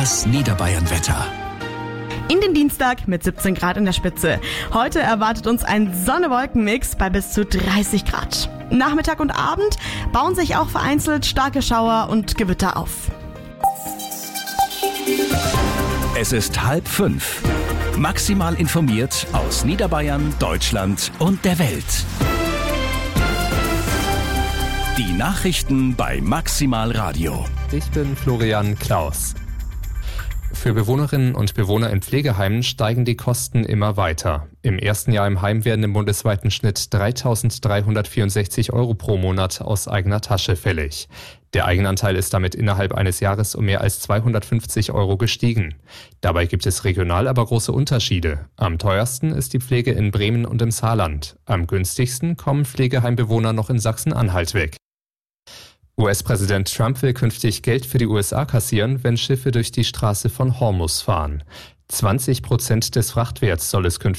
Das Niederbayern-Wetter. In den Dienstag mit 17 Grad in der Spitze. Heute erwartet uns ein Sonne-Wolken-Mix bei bis zu 30 Grad. Nachmittag und Abend bauen sich auch vereinzelt starke Schauer und Gewitter auf. Es ist 4:30. Maximal informiert aus Niederbayern, Deutschland und der Welt. Die Nachrichten bei Maximal Radio. Ich bin Florian Klaus. Für Bewohnerinnen und Bewohner in Pflegeheimen steigen die Kosten immer weiter. Im ersten Jahr im Heim werden im bundesweiten Schnitt 3.364 € pro Monat aus eigener Tasche fällig. Der Eigenanteil ist damit innerhalb eines Jahres um mehr als 250 € gestiegen. Dabei gibt es regional aber große Unterschiede. Am teuersten ist die Pflege in Bremen und im Saarland. Am günstigsten kommen Pflegeheimbewohner noch in Sachsen-Anhalt weg. US-Präsident Trump will künftig Geld für die USA kassieren, wenn Schiffe durch die Straße von Hormuz fahren. 20% des Frachtwerts soll es künftig